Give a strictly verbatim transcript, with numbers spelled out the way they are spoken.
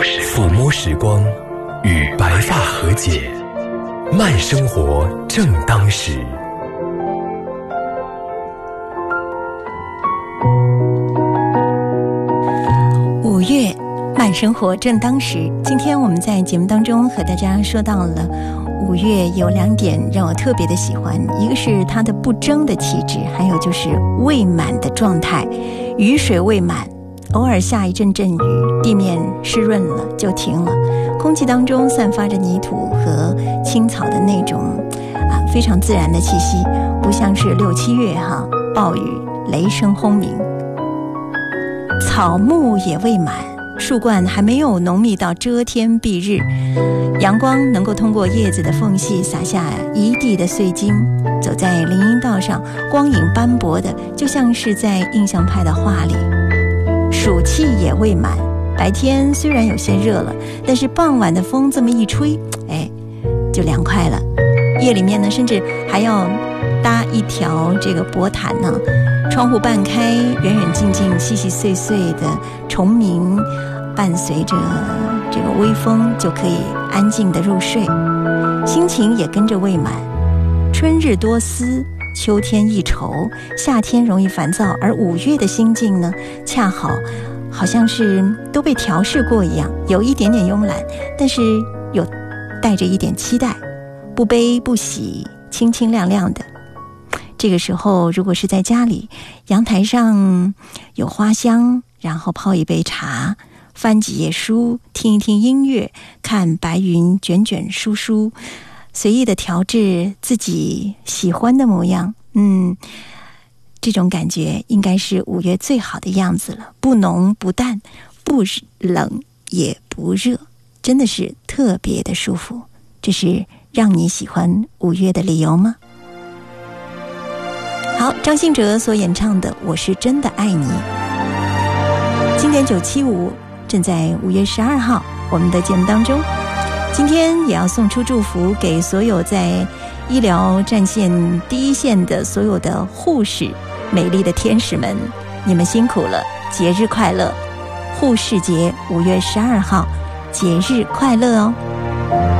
抚摸时光，与白发和解，慢生活正当时。 五月慢生活正当时，今天我们在节目当中和大家说到了五月有两点让我特别的喜欢，一个是它的不争的气质，还有就是未满的状态。雨水未满，偶尔下一阵阵雨，地面湿润了就停了，空气当中散发着泥土和青草的那种啊非常自然的气息，不像是六七月哈暴雨雷声轰鸣。草木也未满，树冠还没有浓密到遮天蔽日，阳光能够通过叶子的缝隙洒下一地的碎金，走在林荫道上，光影斑驳的，就像是在印象派的画里。暑气也未满，白天虽然有些热了，但是傍晚的风这么一吹，哎，就凉快了。夜里面呢，甚至还要搭一条这个薄毯呢，窗户半开，远远近近细细碎碎的虫鸣伴随着这个微风，就可以安静的入睡，心情也跟着未满。春日多思，秋天易愁，夏天容易烦躁，而五月的心境呢，恰好好像是都被调试过一样，有一点点慵懒，但是有带着一点期待，不悲不喜，清清亮亮的。这个时候如果是在家里，阳台上有花香，然后泡一杯茶，翻几页书，听一听音乐，看白云卷卷舒舒，随意的调制自己喜欢的模样，嗯，这种感觉应该是五月最好的样子了，不浓不淡，不冷也不热，真的是特别的舒服。这是让你喜欢五月的理由吗？好，张信哲所演唱的《我是真的爱你》，经典九七五正在五月十二号我们的节目当中。今天也要送出祝福给所有在医疗战线第一线的所有的护士，美丽的天使们，你们辛苦了，节日快乐！护士节五月十二号，节日快乐哦！